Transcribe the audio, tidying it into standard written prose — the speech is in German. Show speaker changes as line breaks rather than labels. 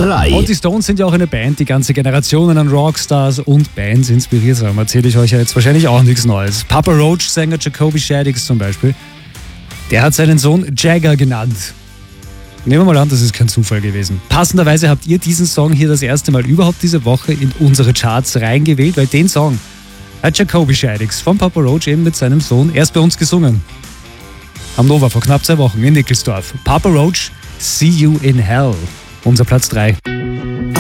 3.
Und die Stones sind ja auch eine Band, die ganze Generationen an Rockstars und Bands inspiriert haben. Erzähle ich euch ja jetzt wahrscheinlich auch nichts Neues. Papa Roach-Sänger Jacoby Shaddix zum Beispiel, der hat seinen Sohn Jagger genannt. Nehmen wir mal an, das ist kein Zufall gewesen. Passenderweise habt ihr diesen Song hier das erste Mal überhaupt diese Woche in unsere Charts reingewählt, weil den Song hat Jacoby Shaddix von Papa Roach eben mit seinem Sohn erst bei uns gesungen. Am Nova vor knapp 2 Wochen in Nickelsdorf. Papa Roach, See You in Hell. Unser Platz 3.